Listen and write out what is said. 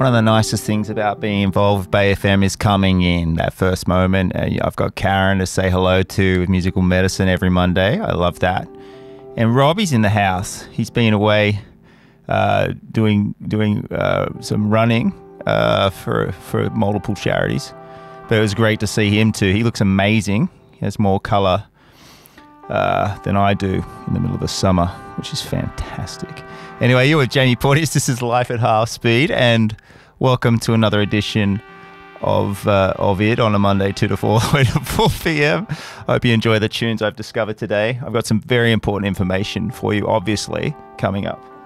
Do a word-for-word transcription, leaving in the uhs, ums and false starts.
One of the nicest things about being involved with Bay F M is coming in that first moment. Uh, I've got Karen to say hello to with Musical Medicine every Monday. I love that. And Robbie's in the house. He's been away uh, doing doing uh, some running uh, for for multiple charities. But it was great to see him too. He looks amazing. He has more colour uh, than I do in the middle of the summer, which is fantastic. Anyway, you're with Jamie Porteous. This is Life at Half Speed, and welcome to another edition of uh, of it on a Monday, two to four, to four p.m. I hope you enjoy the tunes I've discovered today. I've got some very important information for you, obviously, coming up.